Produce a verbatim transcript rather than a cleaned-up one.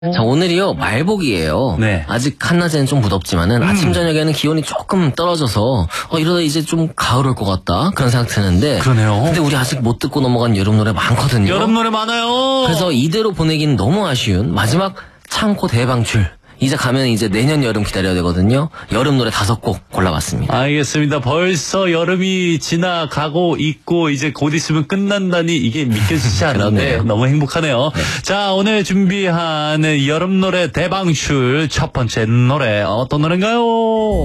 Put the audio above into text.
자, 오늘이요, 말복이에요. 네. 아직 한낮에는 좀 무덥지만은, 음. 아침, 저녁에는 기온이 조금 떨어져서, 어, 이러다 이제 좀 가을 올 것 같다. 그런 생각 드는데. 그러네요. 근데 우리 아직 못 듣고 넘어간 여름 노래 많거든요. 여름 노래 많아요. 그래서 이대로 보내긴 너무 아쉬운 마지막 창고 대방출. 이제 가면 이제 내년 여름 기다려야 되거든요. 여름 노래 다섯 곡 골라봤습니다. 알겠습니다. 벌써 여름이 지나가고 있고 이제 곧 있으면 끝난다니 이게 믿겨지지 않는데 너무 행복하네요. 네. 자, 오늘 준비한 여름 노래 대방출 첫 번째 노래 어떤 노래인가요?